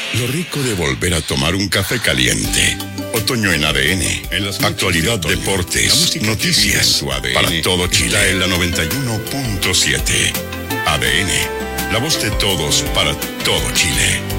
Lo rico de volver a tomar un café caliente. Otoño en ADN. En las actualidad, de deportes, noticias. Para todo Chile en la 91.7. ADN. La voz de todos para todo Chile.